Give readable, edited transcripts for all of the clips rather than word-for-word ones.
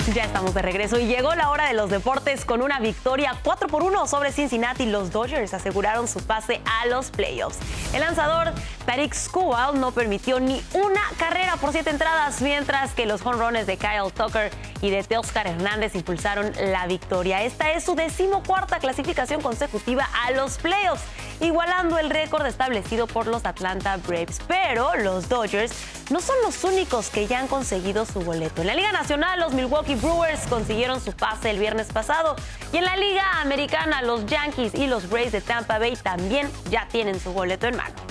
Ya estamos de regreso y llegó la hora de los deportes con una victoria 4-1 sobre Cincinnati. Los Dodgers aseguraron su pase a los playoffs. El lanzador Tarik Skubal no permitió ni una carrera por 7 entradas, mientras que los jonrones de Kyle Tucker y de Teoscar Hernández impulsaron la victoria. Esta es su 14ª clasificación consecutiva a los playoffs, igualando el récord establecido por los Atlanta Braves. Pero los Dodgers no son los únicos que ya han conseguido su boleto. En la Liga Nacional, los Milwaukee Brewers consiguieron su pase el viernes pasado, y en la Liga Americana, los Yankees y los Rays de Tampa Bay también ya tienen su boleto en mano.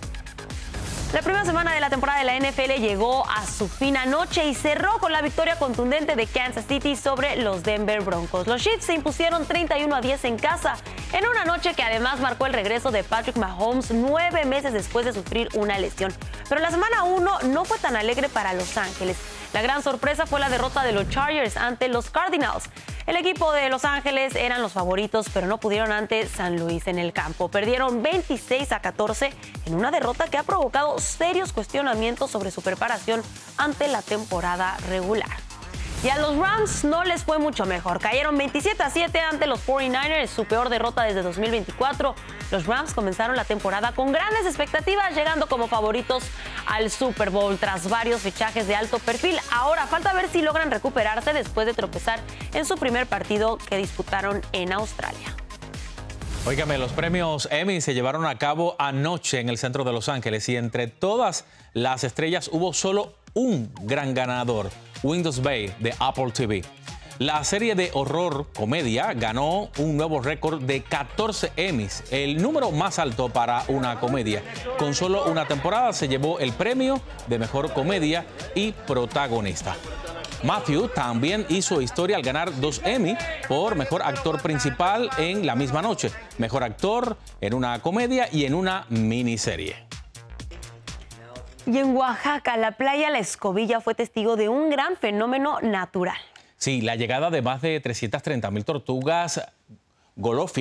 La primera semana de la temporada de la NFL llegó a su fin anoche y cerró con la victoria contundente de Kansas City sobre los Denver Broncos. Los Chiefs se impusieron 31-10 en casa, en una noche que además marcó el regreso de Patrick Mahomes 9 meses después de sufrir una lesión. Pero la semana 1 no fue tan alegre para Los Ángeles. La gran sorpresa fue la derrota de los Chargers ante los Cardinals. El equipo de Los Ángeles eran los favoritos, pero no pudieron ante San Luis en el campo. Perdieron 26-14 en una derrota que ha provocado serios cuestionamientos sobre su preparación ante la temporada regular. Y a los Rams no les fue mucho mejor. Cayeron 27-7 ante los 49ers, su peor derrota desde 2024. Los Rams comenzaron la temporada con grandes expectativas, llegando como favoritos al Super Bowl tras varios fichajes de alto perfil. Ahora falta ver si logran recuperarse después de tropezar en su primer partido que disputaron en Australia. Óigame, los premios Emmy se llevaron a cabo anoche en el centro de Los Ángeles y entre todas las estrellas hubo solo un gran ganador: Windows Bay de Apple TV. La serie de horror comedia ganó un nuevo récord de 14 Emmys, el número más alto para una comedia. Con solo una temporada se llevó el premio de mejor comedia y protagonista. Matthew también hizo historia al ganar 2 Emmy por mejor actor principal en la misma noche, mejor actor en una comedia y en una miniserie. Y en Oaxaca, la playa La Escobilla fue testigo de un gran fenómeno natural. Sí, la llegada de más de 330,000 tortugas golófilas